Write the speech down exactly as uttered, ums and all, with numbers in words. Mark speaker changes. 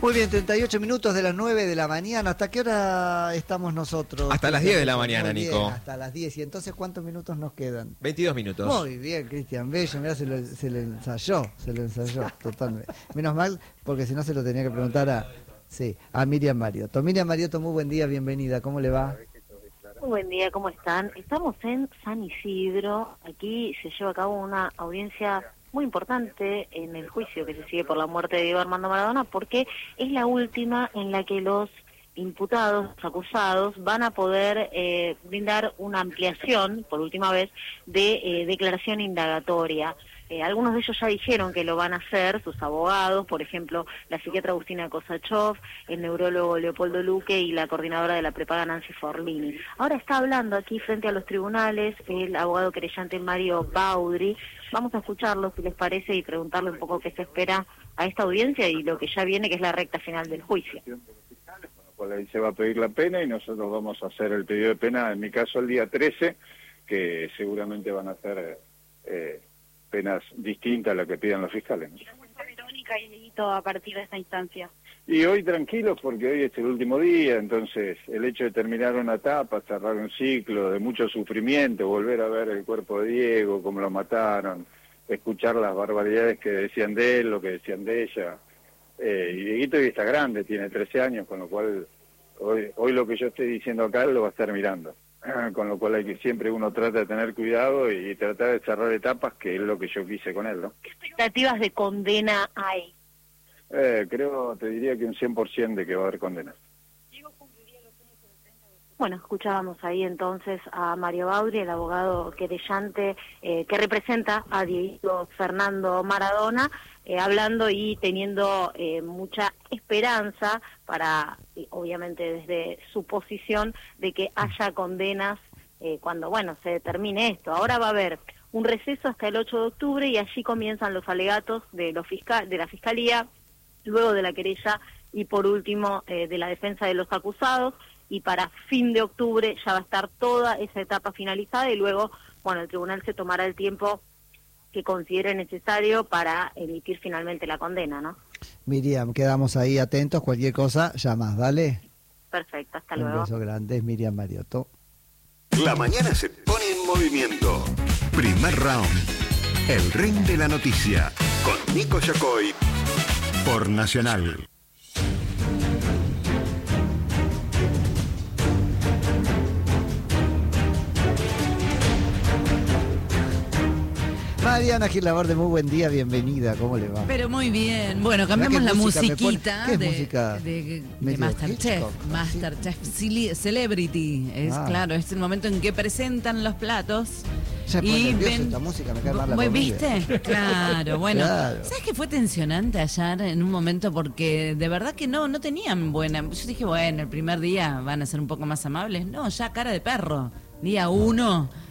Speaker 1: Muy bien, treinta y ocho minutos de las nueve de la mañana. ¿Hasta qué hora estamos nosotros?
Speaker 2: Hasta las diez de la mañana,
Speaker 1: Muy bien,
Speaker 2: Nico.
Speaker 1: hasta las diez. ¿Y entonces cuántos minutos nos quedan?
Speaker 2: veintidós minutos.
Speaker 1: Muy bien, Cristian Bello. Mirá, se lo, se lo ensayó, se lo ensayó, totalmente. Menos mal, porque si no se lo tenía que preguntar a, sí, a Miriam Mariotto. Miriam Mariotto, muy buen día, bienvenida. ¿Cómo le va?
Speaker 3: Muy buen día, ¿cómo están? Estamos en San Isidro. Aquí se lleva a cabo una audiencia muy importante en el juicio que se sigue por la muerte de Diego Armando Maradona, porque es la última en la que los imputados, los acusados, van a poder eh, brindar una ampliación, por última vez, de eh, declaración indagatoria. Eh, algunos de ellos ya dijeron que lo van a hacer, sus abogados, por ejemplo, la psiquiatra Agustina Kosachov, el neurólogo Leopoldo Luque y la coordinadora de la prepaga Nancy Forlini. Ahora está hablando aquí frente a los tribunales el abogado querellante Mario Baudry. Vamos a escucharlo, si les parece, y preguntarle un poco qué se espera a esta audiencia y lo que ya viene, que es la recta final del juicio.
Speaker 4: Con lo cual ahí se va a pedir la pena y nosotros vamos a hacer el pedido de pena, en mi caso el día trece, que seguramente van a ser eh, penas distintas a las que pidan los fiscales, ¿no?
Speaker 5: ¿Y la multa Verónica y Leguito a partir de esta instancia?
Speaker 4: Y hoy tranquilos porque hoy es el último día, entonces el hecho de terminar una etapa, cerrar un ciclo de mucho sufrimiento, volver a ver el cuerpo de Diego, cómo lo mataron, escuchar las barbaridades que decían de él, lo que decían de ella. Eh, y Dieguito hoy está grande, tiene trece años, con lo cual hoy, hoy lo que yo estoy diciendo acá lo va a estar mirando. Con lo cual hay que siempre uno trata de tener cuidado y tratar de cerrar etapas, que es lo que yo quise con él, ¿no?
Speaker 5: ¿Qué expectativas de condena hay?
Speaker 4: Eh, creo, te diría que un cien por ciento de que va a haber condenas.
Speaker 3: Bueno, escuchábamos ahí entonces a Mario Baudry, el abogado querellante eh, que representa a Diego Fernando Maradona, eh, hablando y teniendo eh, mucha esperanza para, eh, obviamente desde su posición, de que haya condenas eh, cuando, bueno, se termine esto. Ahora va a haber un receso hasta el ocho de octubre y allí comienzan los alegatos de, los fiscal, de la Fiscalía, luego de la querella y por último eh, de la defensa de los acusados. Y para fin de octubre ya va a estar toda esa etapa finalizada y luego, bueno, el tribunal se tomará el tiempo que considere necesario para emitir finalmente la condena, ¿no?
Speaker 1: Miriam, quedamos ahí atentos, cualquier cosa, llamas, ¿vale?
Speaker 3: Perfecto, hasta
Speaker 1: Un
Speaker 3: luego.
Speaker 1: beso grande, es Miriam Mariotto.
Speaker 6: La mañana se pone en movimiento. Primer round. El ring de la noticia. Con Nico Yacoy. Por Nacional.
Speaker 1: Mariana Gilaborde, muy buen día, bienvenida, ¿cómo le va?
Speaker 7: Pero muy bien. Bueno, cambiamos
Speaker 1: ¿Qué
Speaker 7: la
Speaker 1: música me
Speaker 7: musiquita
Speaker 1: pone? ¿Qué es
Speaker 7: de,
Speaker 1: música?
Speaker 7: de, de
Speaker 1: Medio
Speaker 7: Masterchef.
Speaker 1: Hitchcock, ¿no?
Speaker 7: Masterchef Cele- Celebrity. Es
Speaker 1: Ah.
Speaker 7: claro, es el momento en que presentan los platos.
Speaker 1: Ya
Speaker 7: y
Speaker 1: y
Speaker 7: ven,
Speaker 1: esta música, me cae mal la
Speaker 7: ¿Vos
Speaker 1: comida.
Speaker 7: ¿Viste? Claro, bueno.
Speaker 1: Claro.
Speaker 7: ¿Sabes que fue tensionante ayer en un momento? Porque de verdad que no, no tenían buena. Yo dije, bueno, el primer día van a ser un poco más amables. No, ya cara de perro. Día uno.